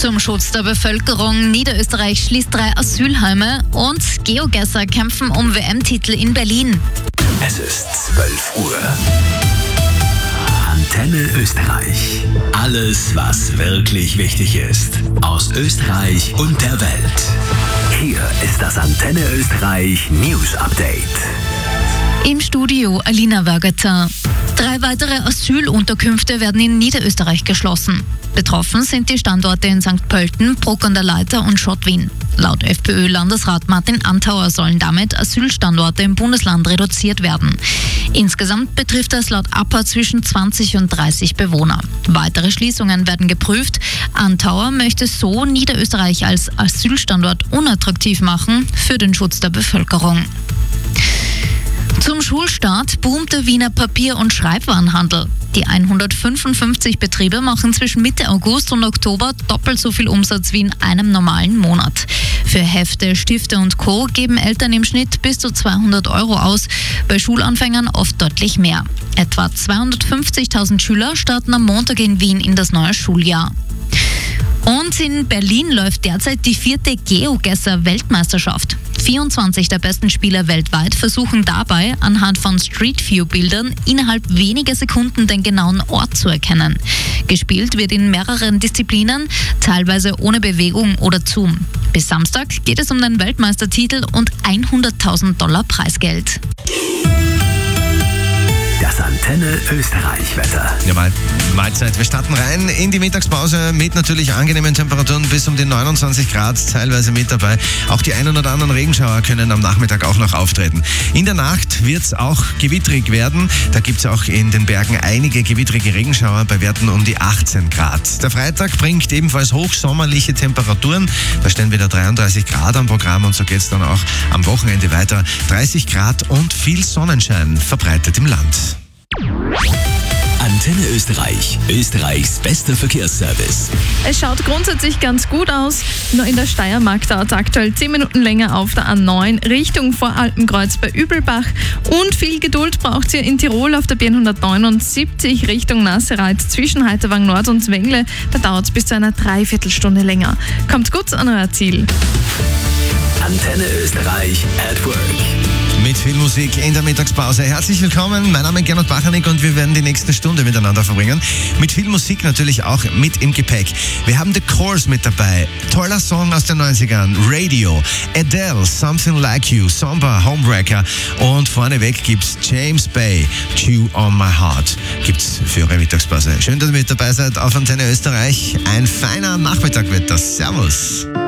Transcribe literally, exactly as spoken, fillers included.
Zum Schutz der Bevölkerung. Niederösterreich schließt drei Asylheime und Geogesser kämpfen um W M-Titel in Berlin. Es ist zwölf Uhr. Antenne Österreich. Alles, was wirklich wichtig ist. Aus Österreich und der Welt. Hier ist das Antenne Österreich News Update. Im Studio Alina Wörgeter. Drei weitere Asylunterkünfte werden in Niederösterreich geschlossen. Betroffen sind die Standorte in Sankt Pölten, Bruck an der Leitha und Schottwien. Laut FPÖ-Landesrat Martin Antauer sollen damit Asylstandorte im Bundesland reduziert werden. Insgesamt betrifft das laut A P A zwischen zwanzig und dreißig Bewohner. Weitere Schließungen werden geprüft. Antauer möchte so Niederösterreich als Asylstandort unattraktiv machen für den Schutz der Bevölkerung. Zum Schulstart boomt der Wiener Papier- und Schreibwarenhandel. Die hundertfünfundfünfzig Betriebe machen zwischen Mitte August und Oktober doppelt so viel Umsatz wie in einem normalen Monat. Für Hefte, Stifte und Co. geben Eltern im Schnitt bis zu zweihundert Euro aus, bei Schulanfängern oft deutlich mehr. Etwa zweihundertfünfzigtausend Schüler starten am Montag in Wien in das neue Schuljahr. Und in Berlin läuft derzeit die vierte Geogesser-Weltmeisterschaft. vierundzwanzig der besten Spieler weltweit versuchen dabei, anhand von Street View-Bildern innerhalb weniger Sekunden den genauen Ort zu erkennen. Gespielt wird in mehreren Disziplinen, teilweise ohne Bewegung oder Zoom. Bis Samstag geht es um den Weltmeistertitel und hunderttausend Dollar Preisgeld. Das Antenne Österreich Wetter. Ja, Mal- Mahlzeit. Wir starten rein in die Mittagspause mit natürlich angenehmen Temperaturen bis um die neunundzwanzig Grad, teilweise mit dabei. Auch die ein oder anderen Regenschauer können am Nachmittag auch noch auftreten. In der Nacht wird es auch gewittrig werden. Da gibt es auch in den Bergen einige gewittrige Regenschauer bei Werten um die achtzehn Grad. Der Freitag bringt ebenfalls hochsommerliche Temperaturen. Da stehen wieder dreiunddreißig Grad am Programm und so geht es dann auch am Wochenende weiter. dreißig Grad und viel Sonnenschein verbreitet im Land. Antenne Österreich. Österreichs bester Verkehrsservice. Es schaut grundsätzlich ganz gut aus. Nur in der Steiermark dauert es aktuell zehn Minuten länger auf der A neun Richtung Voralpenkreuz bei Übelbach. Und viel Geduld braucht ihr in Tirol auf der B hundertneunundsiebzig Richtung Nassereith zwischen Heiterwang Nord und Zwängle. Da dauert es bis zu einer Dreiviertelstunde länger. Kommt gut an euer Ziel. Antenne Österreich at Work. Mit viel Musik in der Mittagspause. Herzlich willkommen, mein Name ist Gernot Bachanik und wir werden die nächste Stunde miteinander verbringen. Mit viel Musik natürlich auch mit im Gepäck. Wir haben The Course mit dabei, toller Song aus den neunzigern, Radio, Adele, Something Like You, Somber, Homebreaker und vorneweg gibt's James Bay, Chew on My Heart. Gibt's für eure Mittagspause. Schön, dass ihr mit dabei seid auf Antenne Österreich. Ein feiner Nachmittag wird das. Servus.